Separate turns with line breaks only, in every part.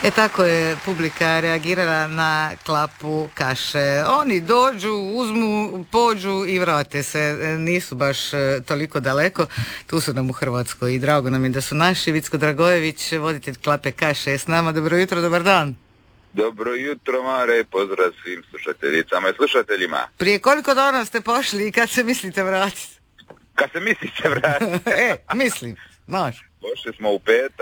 Tako je publika reagirala na klapu kaše. Oni dođu, uzmu, pođu i vrate se. Nisu baš toliko daleko. Tu su nam u Hrvatskoj i drago nam je da su naši. Vicko Dragojević, voditelj klape kaše, je s nama. Dobro jutro, dobar dan.
Dobro jutro, Mare, pozdrav svim slušateljicama i slušateljima.
Prije koliko dana ste pošli i kad se mislite vratiti?
Kad se mislite vratiti?
Mislim, znaš.
Pošli smo u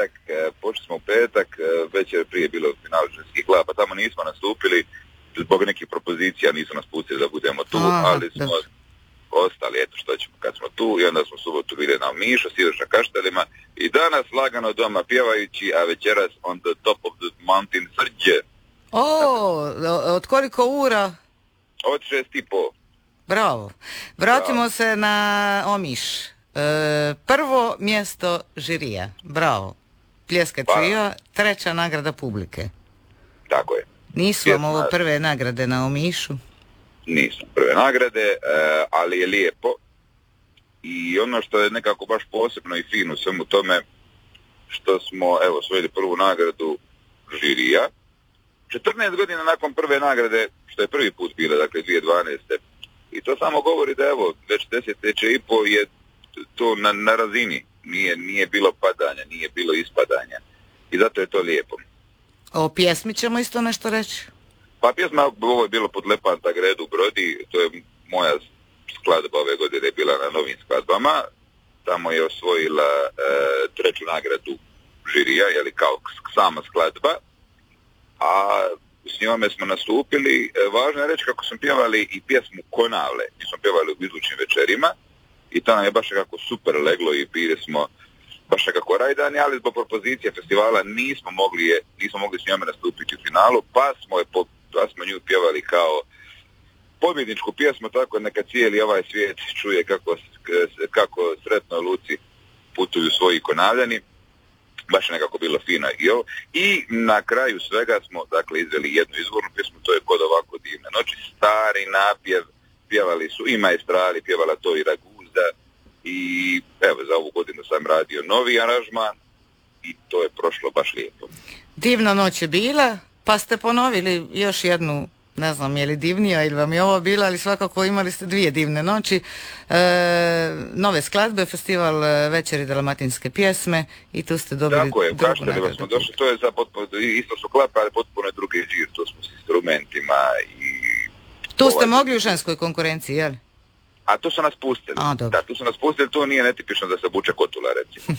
petak, već je prije bilo final ženskih klapa, tamo nismo nastupili, zbog nekih propozicija nisu nas pustili da budemo tu, ali smo ostali, eto što ćemo kad smo tu, i onda smo subotu bili na Omišu, sinoć na Kaštelima, i danas lagano doma pjevajući, a večeras on the top of the mountain Srđe.
Od koliko ura?
Od 6:30.
Bravo. Vratimo se na Omiš. Prvo mjesto žirija. Bravo. Pljeska čija, 3. nagrada publike.
Tako je.
Nisu vam ovo prve nagrade na Omišu?
Nisu prve nagrade, ali je lijepo. I ono što je nekako baš posebno i fino u svemu tome, što smo, osvojili prvu nagradu žirija. 14 godina nakon prve nagrade, što je prvi put bila, dakle 2012. I to samo govori da već desetljeće i po je to na razini. Nije bilo padanja, nije bilo ispadanja. I zato je to lijepo.
O pjesmi ćemo isto nešto reći?
Pa pjesma, ovo je bilo pod Lepanta Gredu Brodi, to je moja skladba ove godine bila na novim skladbama. Tamo je osvojila 3. nagradu žirija, kao sama skladba. A s njome smo nastupili. Važno je reći kako smo pjevali i pjesmu Konavle, mi smo pjevali u Izlučnim večerima i to nam je baš nekako super leglo i bili smo baš nekako rajdani, ali zbog propozicije festivala nismo mogli s njome nastupiti u finalu, pa smo nju pjevali kao pobjedničku pjesmu, tako neka cijeli ovaj svijet čuje kako sretno luci putuju svoji Konavljani. Baš je nekako bilo fino. I na kraju svega smo izveli jednu izvornu pjesmu, to je Kod ovako divne noći, stari napjev, pjevali su i maestrali, pjevala to i Raguzda, i za ovu godinu sam radio novi aranžman i to je prošlo baš lijepo.
Divna noć je bila, pa ste ponovili još jednu, ne znam je li divnija ili vam je ovo bila, ali svakako imali ste 2 divne noći, nove skladbe, festival Večeri dalmatinske pjesme i tu ste dobili
drugu nagradu. Tako je, u Kaštelima smo došli, to je za isto su klape, ali potpuno drugi žir, to smo s instrumentima i...
Tu ste mogli u ženskoj konkurenciji, jel?
A tu su nas pustili. Tu su nas pustili, to nije netipično da se buče kotula, recimo.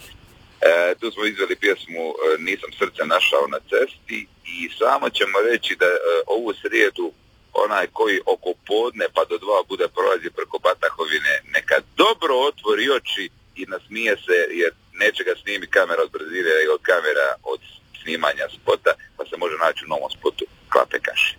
Tu smo izveli pjesmu Nisam srce našao na cesti i samo ćemo reći da ovu srijedu onaj koji oko podne pa do 2 bude prolazi preko Batahovine, neka dobro otvori oči i nasmije se, jer neće ga snimi kamera od brzine i od kamera od snimanja spota, pa se može naći u novom spotu Klape kaše.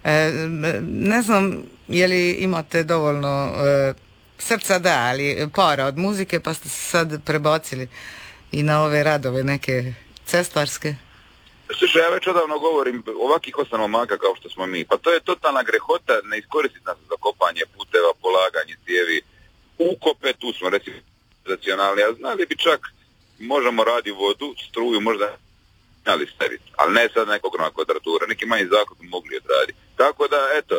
Ne znam je li imate dovoljno srca, ali para od muzike, pa ste se sad prebacili i na ove radove neke cestarske.
Slušaj, ja već odavno govorim, ovakih 8 momaka kao što smo mi, pa to je totalna grehota ne iskoristiti nas za kopanje puteva, polaganje cijevi, ukope, tu smo recimo racionalni, a znali bi čak, možemo radi vodu, struju, možda ali staviti, ali ne sad nekog na kvadratura, neki manji zakon mogli odraditi. Tako da, eto,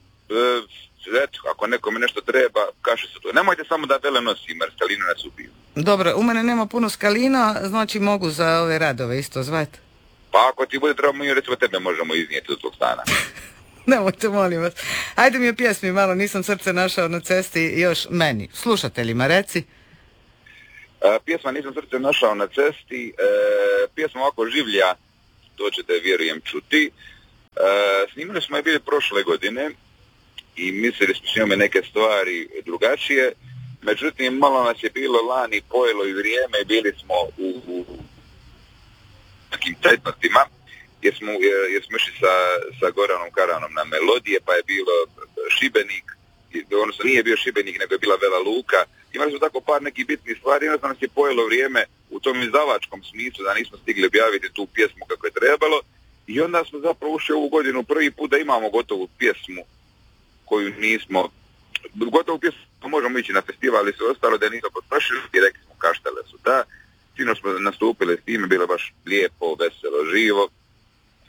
ako nekome nešto treba, kaše se to. Nemojte samo da vele nosim, jer skalinu nas ubiju.
Dobro, u mene nema puno skalina, znači mogu za ove radove isto zvati.
Pa ako ti bude trebamo, recimo tebe možemo iznijeti od tvog stana.
Nemojte, molim vas. Ajde mi o pjesmi malo, Nisam srce našao na cesti, još meni, slušateljima, reci.
Pjesma Nisam srce našao na cesti, pjesma ovako življa, to ćete vjerujem čuti. Snimili smo je bili prošle godine i mislili smo s njome neke stvari drugačije, međutim malo nas je bilo lani, pojelo i vrijeme, bili smo u nekim cetnostima, jer smo išli sa Goranom Karanom na melodije, pa je bilo Šibenik, odnosno nije bio Šibenik, nego je bila Vela Luka. Imali smo tako par nekih bitnih stvari, jednostavno nas je pojelo vrijeme u tom izdavačkom smislu da nismo stigli objaviti tu pjesmu kako je trebalo, i onda smo zapravo ušli ovu godinu prvi put da imamo gotovu pjesmu koju nismo, gotovu pjesmu možemo ići na festival i sve ostalo, da nismo potrošili i rekli smo Kaštele su da. Sinoć smo nastupili s time, bilo baš lijepo, veselo, živo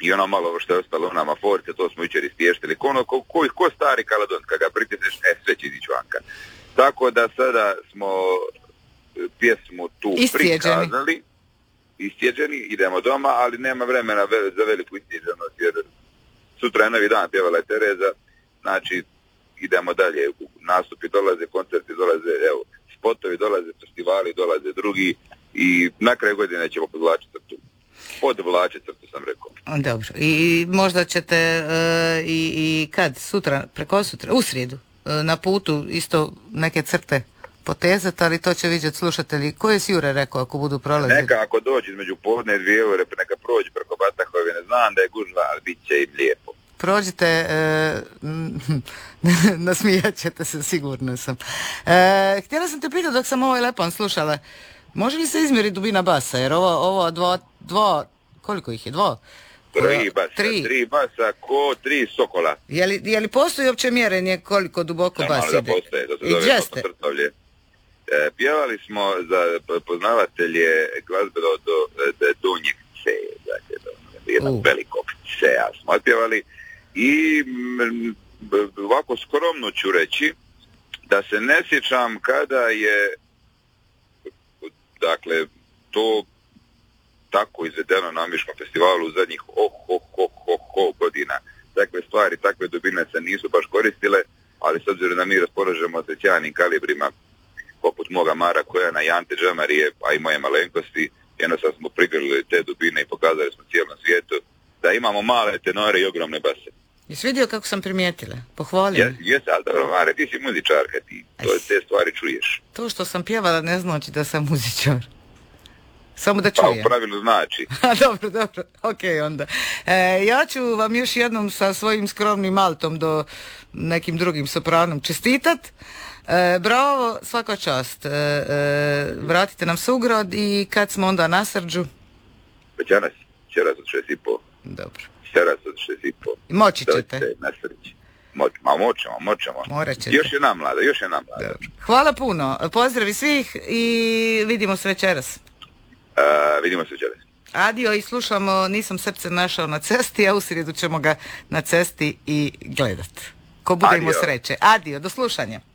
i ono malo što je ostalo u nama force, to smo jučer istještili. Ko stari kaladon, kad ga pritisneš, sve će izići vanka. Tako da sada smo pjesmu tu prikazali, istjeđeni, idemo doma, ali nema vremena za veliku istjeđenost, jer sutra je novi dan, pjevala je Tereza, znači idemo dalje, nastupi dolaze, koncerti dolaze, evo, spotovi dolaze, festivali dolaze, drugi, i na kraju godine ćemo podvlačiti crtu. Podvlačiti crtu, sam rekao.
Dobro, i možda ćete i kad, sutra, preko sutra, u srijedu, na putu isto neke crte potezati, ali to će vidjeti slušatelji. Ko je Jure rekao ako budu prolazili?
Neka ako dođe između podne 2 eure, neka prođe preko Batahovine, znam da je gužva, ali bit će im lijepo.
Prođite, nasmijat ćete se, sigurno sam. Htjela sam te pitati dok sam ovaj Lepon slušala, može li se izmjeriti dubina basa, jer ovo koliko ih je, 2?
3 basa, ko 3 sokola.
Je li postoji uopće mjerenje koliko duboko bas ide?
Da postoje, to se zove fototrtovlje. Pjevali smo za poznavatelje glazbe do donjeg C, dakle do jednog velikog C-a smo otpjevali i ovako skromno ću reći da se ne sjećam kada je dakle to tako izvedeno na Omiškom festivalu u zadnjih godina. Takve stvari, takve dubine se nisu baš koristile, ali s obzirom da mi raspolažemo sa sjajnim kalibrima poput moga Mara Kojana i Ante Džamarije, a i moje malenkosti, jednostavno smo prigrlili te dubine i pokazali smo cijelom svijetu da imamo male tenore i ogromne base.
Jesi vidio kako sam primijetila? Pohvalio?
Jes, ali dobro, Mare, ti si muzičarka, ti te stvari čuješ.
To što sam pjevala ne znači da sam muzičar. Samo da čujem.
Pa u pravilu znači.
Dobro, ok onda. Ja ću vam još jednom sa svojim skromnim altom do nekim drugim sopranom čestitat. Bravo, svaka čast. Vratite nam Sugrad i kad smo onda na Srđu?
Večeras od 6:30.
Dobro.
Večeras od 6:30.
Moći ćete.
Dođite na Srđu. Moćemo.
Morat ćete.
Još jedna mlada.
Dobro. Hvala puno. Pozdravi svih i vidimo se večeras.
Vidimo se večeras.
Adio i slušamo Nisam srce našao na cesti, a u srijedu ćemo ga na cesti i gledat. Ko bude imao sreće. Adio, do slušanja.